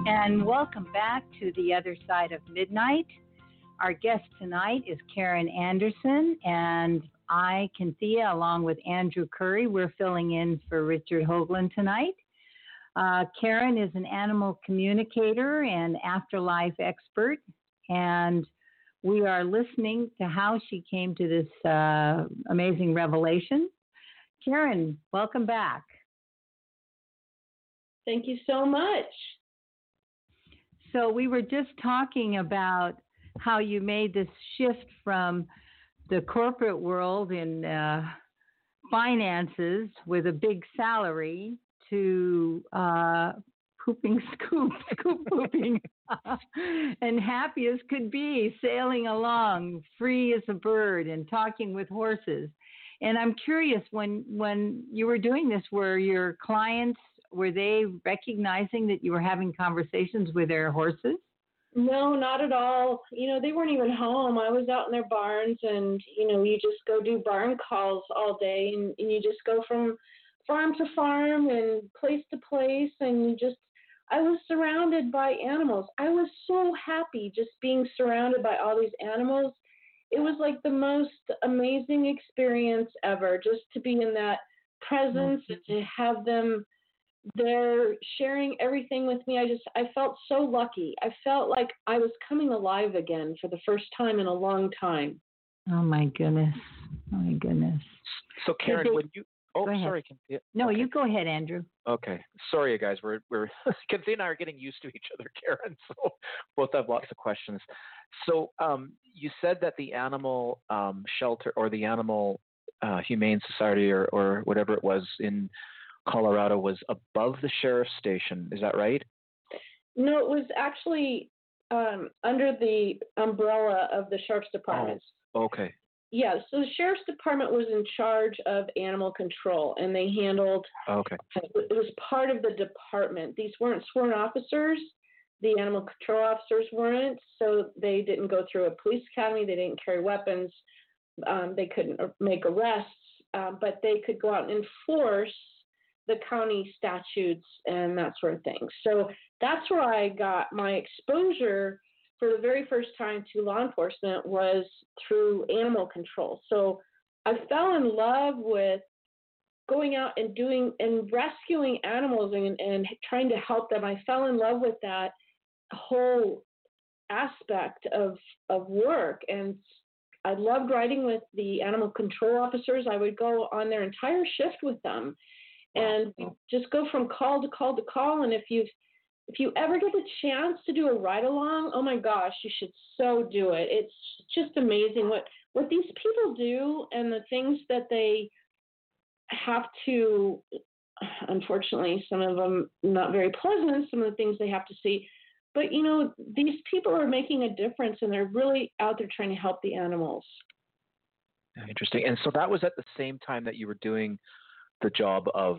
And welcome back to The Other Side of Midnight. Our guest tonight is Karen Anderson, and I, Cynthia, along with Andrew Curry, we're filling in for Richard Hoagland tonight. Karen is an animal communicator and afterlife expert, and we are listening to how she came to this amazing revelation. Karen, welcome back. Thank you so much. So we were just talking about how you made this shift from the corporate world in finances with a big salary to pooping scoop pooping, and happy as could be, sailing along, free as a bird, and talking with horses. And I'm curious, when you were doing this, were your clients, were they recognizing that you were having conversations with their horses? No, not at all. They weren't even home. I was out in their barns, and, you just go do barn calls all day, and you just go from farm to farm and place to place, and I was surrounded by animals. I was so happy just being surrounded by all these animals. It was like the most amazing experience ever, just to be in that presence and to have them there sharing everything with me. I felt so lucky. I felt like I was coming alive again for the first time in a long time. Oh my goodness. Oh my goodness. So Karen, when you, sorry. No, okay. You go ahead, Andrew. Okay. Sorry, you guys. We're Cynthia and I are getting used to each other, Karen. So both have lots of questions. So you said that the animal shelter or the animal humane society or whatever it was in Colorado was above the sheriff's station. Is that right? No, it was actually under the umbrella of the sheriff's department. Oh, okay. Yeah, so the sheriff's department was in charge of animal control, and they handled. Okay. It was part of the department. These weren't sworn officers. The animal control officers weren't, so they didn't go through a police academy. They didn't carry weapons. They couldn't make arrests, but they could go out and enforce the county statutes and that sort of thing. So that's where I got my exposure for the very first time to law enforcement, was through animal control. So I fell in love with going out and doing and rescuing animals and trying to help them. I fell in love with that whole aspect of work, and I loved riding with the animal control officers. I would go on their entire shift with them and just go from call to call to call. And if you ever get the chance to do a ride along, oh my gosh, you should so do it. It's just amazing what these people do and the things that they have to, unfortunately, some of them not very pleasant, some of the things they have to see. But, these people are making a difference, and they're really out there trying to help the animals. Interesting. And so that was at the same time that you were doing the job of,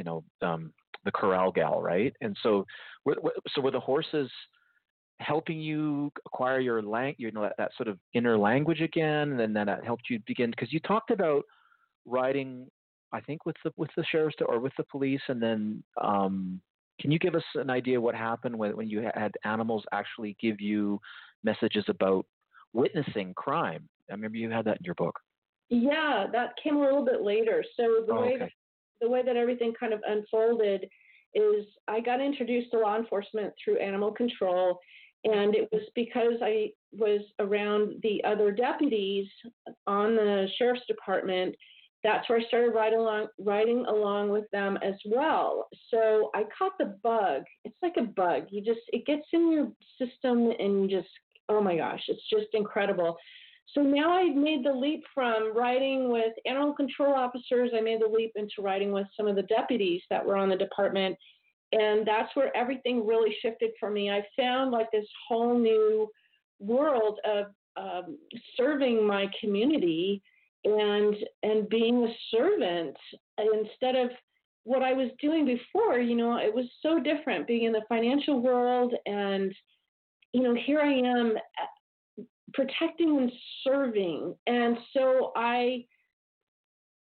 the corral gal, right? And so, were the horses helping you acquire your that sort of inner language again, and then that helped you begin? Because you talked about riding, I think, with the sheriff's or with the police, and then can you give us an idea what happened when you had animals actually give you messages about witnessing crime? I remember you had that in your book. Yeah, that came a little bit later. So the way that everything kind of unfolded is I got introduced to law enforcement through animal control, and it was because I was around the other deputies on the sheriff's department. That's where I started riding along with them as well. So I caught the bug. It's like a bug. It gets in your system, and oh my gosh, it's just incredible. So now I've made the leap from riding with animal control officers. I made the leap into riding with some of the deputies that were on the department. And that's where everything really shifted for me. I found like this whole new world of serving my community and being a servant instead of what I was doing before. It was so different being in the financial world, and, here I am protecting and serving. And so I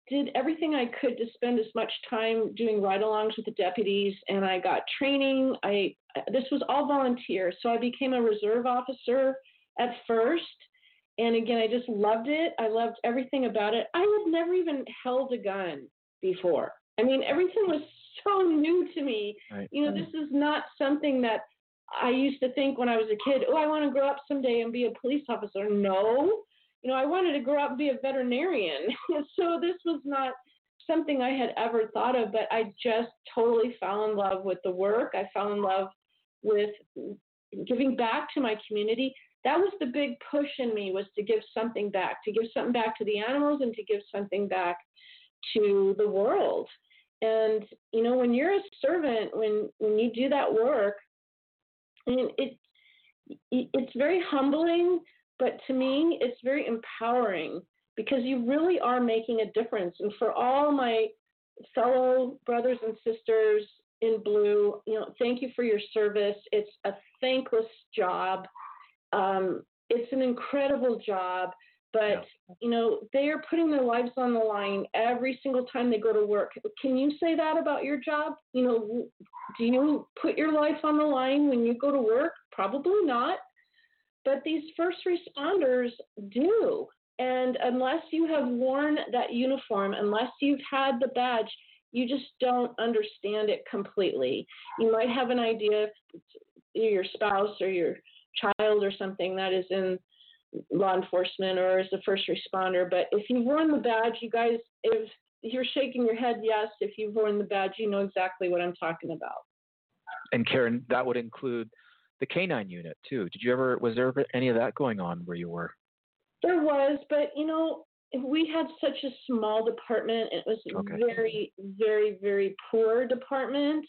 did everything I could to spend as much time doing ride-alongs with the deputies, and I got training. This was all volunteer, so I became a reserve officer at first. And again, I just loved it. I loved everything about it. I had never even held a gun before. I mean, everything was so new to me. Right. This is not something that I used to think when I was a kid, oh, I want to grow up someday and be a police officer. No, I wanted to grow up and be a veterinarian. So this was not something I had ever thought of, but I just totally fell in love with the work. I fell in love with giving back to my community. That was the big push in me, was to give something back to the animals and to give something back to the world. And, when you're a servant, when you do that work, and it's very humbling, but to me, it's very empowering, because you really are making a difference. And for all my fellow brothers and sisters in blue, thank you for your service. It's a thankless job. It's an incredible job, but, they are putting their lives on the line every single time they go to work. Can you say that about your job? Do you put your life on the line when you go to work? Probably not. But these first responders do. And unless you have worn that uniform, unless you've had the badge, you just don't understand it completely. You might have an idea if your spouse or your child or something that is in law enforcement or as a first responder. But if you've worn the badge, you guys, if you're shaking your head, yes, if you've worn the badge, you know exactly what I'm talking about. And Karen, that would include the canine unit too. Was there ever any of that going on where you were? There was, but we had such a small department. It was a very, very, very poor department.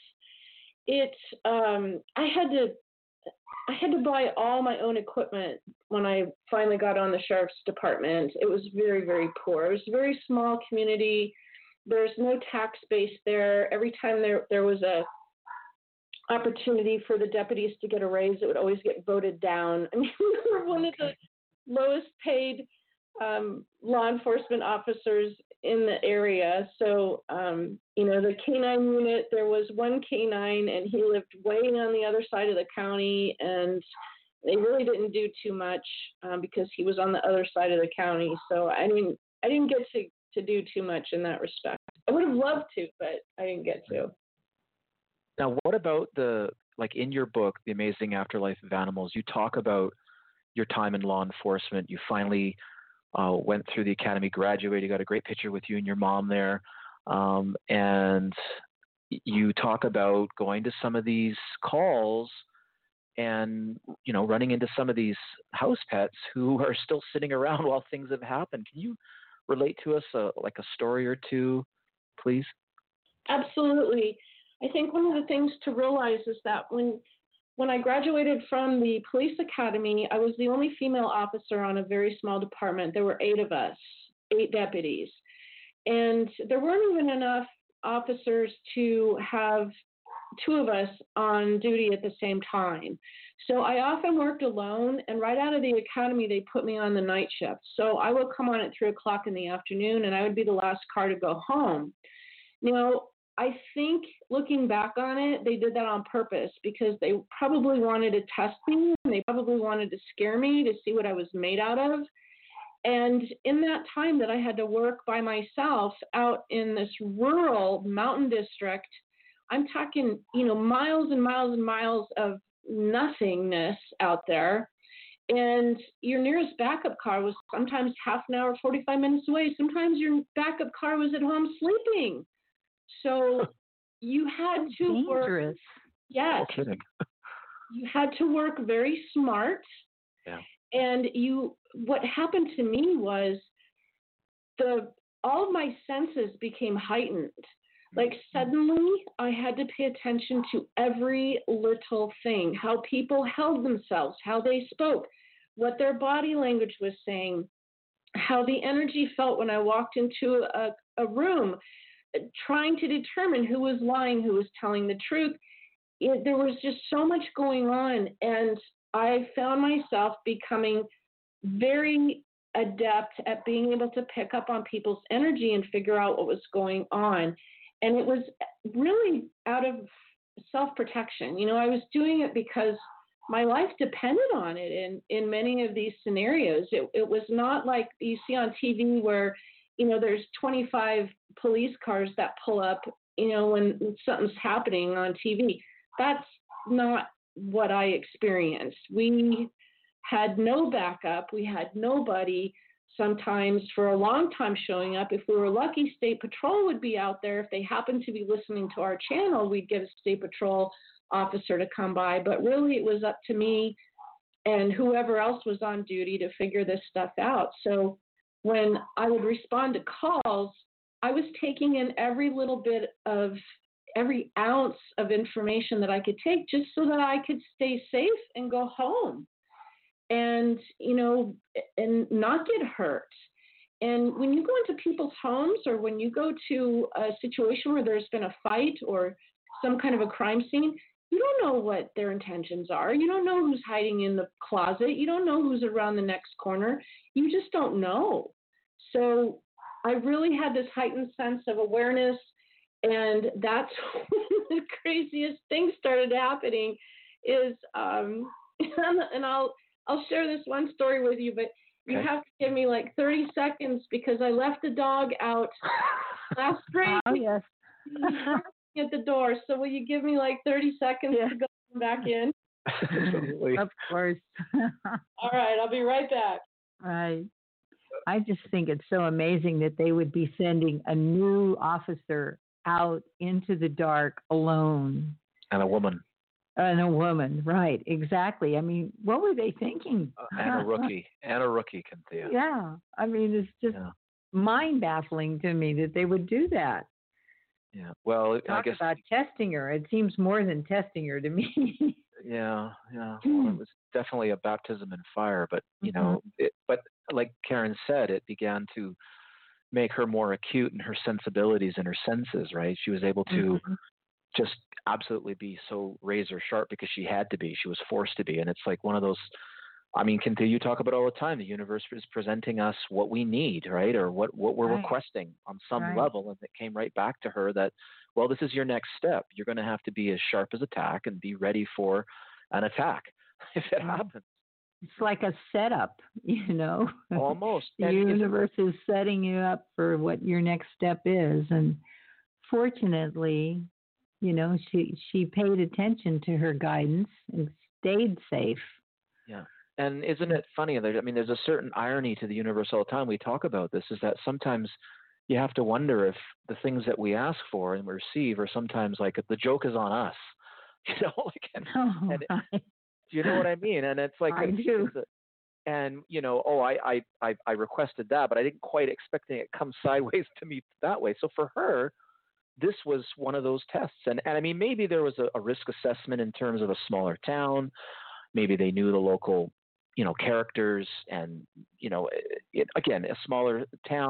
I had to buy all my own equipment when I finally got on the sheriff's department. It was very, very poor. It was a very small community. There's no tax base there. Every time there was a opportunity for the deputies to get a raise, it would always get voted down. I mean, we were one of the lowest paid law enforcement officers in the area. So, the canine unit, there was one canine and he lived way on the other side of the county, and they really didn't do too much because he was on the other side of the county. So I didn't get to do too much in that respect. I would have loved to, but I didn't get to. Now, what about in your book, The Amazing Afterlife of Animals, you talk about your time in law enforcement. You finally went through the academy, graduated, you got a great picture with you and your mom there. And you talk about going to some of these calls and, running into some of these house pets who are still sitting around while things have happened. Can you relate to us a story or two, please? Absolutely. I think one of the things to realize is that when I graduated from the police academy, I was the only female officer on a very small department. There were 8 of us, 8 deputies. And there weren't even enough officers to have 2 of us on duty at the same time. So I often worked alone, and right out of the academy, they put me on the night shift. So I would come on at 3:00 in the afternoon, and I would be the last car to go home. I think looking back on it, they did that on purpose because they probably wanted to test me, and they probably wanted to scare me to see what I was made out of. And in that time that I had to work by myself out in this rural mountain district, I'm talking, miles and miles and miles of nothingness out there. And your nearest backup car was sometimes half an hour, 45 minutes away. Sometimes your backup car was at home sleeping. So you had to work. Yes. No kidding. You had to work very smart. Yeah. And what happened to me was all of my senses became heightened. Like suddenly I had to pay attention to every little thing, how people held themselves, how they spoke, what their body language was saying, how the energy felt when I walked into a room, trying to determine who was lying, who was telling the truth. There was just so much going on, and I found myself becoming very adept at being able to pick up on people's energy and figure out what was going on. And it was really out of self-protection. I was doing it because my life depended on it in many of these scenarios. It was not like you see on TV where, there's 25 police cars that pull up, when something's happening on TV. That's not what I experienced. We had no backup. We had nobody sometimes for a long time showing up. If we were lucky, State Patrol would be out there. If they happened to be listening to our channel, we'd get a State Patrol officer to come by. But really, it was up to me and whoever else was on duty to figure this stuff out. So when I would respond to calls, I was taking in every ounce of information that I could take just so that I could stay safe and go home and, and not get hurt. And when you go into people's homes or when you go to a situation where there's been a fight or some kind of a crime scene, you don't know what their intentions are. You don't know who's hiding in the closet. You don't know who's around the next corner. You just don't know. So I really had this heightened sense of awareness, and that's when the craziest thing started happening is, and I'll share this one story with you, but you have to give me like 30 seconds because I left the dog out last spring. Oh, yes. At the door. So will you give me like 30 seconds to go back in? Absolutely. Of course. All right, I'll be right back. Right. I just think it's so amazing that they would be sending a new officer out into the dark alone. And a woman. Right, exactly. I mean, what were they thinking? And a rookie, Cynthia. Yeah, I mean, it's just mind-baffling to me that they would do that. Yeah, well, Talk I guess about testing her. It seems more than testing her to me. Yeah. Well, it was definitely a baptism in fire, but but like Karen said, it began to make her more acute in her sensibilities and her senses. Right? She was able to just absolutely be so razor sharp because she had to be. She was forced to be, and it's like one of those. I mean, Cynthia, you talk about all the time. The universe is presenting us what we need, right, or what we're requesting on some level, and it came right back to her that, well, this is your next step. You're going to have to be as sharp as a tack and be ready for an attack if it happens. It's like a setup, Almost. The universe is setting you up for what your next step is, and fortunately, she paid attention to her guidance and stayed safe. Yeah. And isn't it funny? There's a certain irony to the universe all the time. We talk about this, is that sometimes you have to wonder if the things that we ask for and receive are sometimes like the joke is on us. Do you know what I mean? And it's like, I do. And I requested that, but I didn't quite expect it to come sideways to me that way. So for her, this was one of those tests. And I mean, maybe there was a risk assessment in terms of a smaller town. Maybe they knew the local, characters and, again, a smaller town.